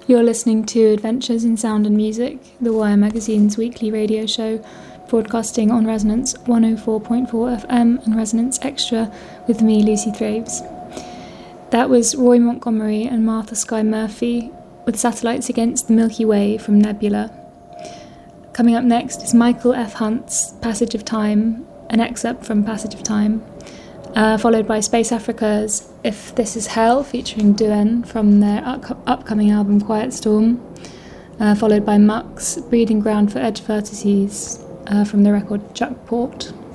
You're listening to Adventures in Sound and Music, the Wire Magazine's weekly radio show, broadcasting on Resonance 104.4 FM and Resonance Extra with me, Lucy Thraves. That was Roy Montgomery and Martha Skye Murphy with Satellites Against the Milky Way from Nebula. Coming up next is Michael F. Hunt's Passage of Time, an excerpt from Passage of Time, followed by Space Africa's If This Is Hell, featuring Duen from their upcoming album Quiet Storm, followed by Muck's Breeding Ground for Edge Vertices from the record Chuckport.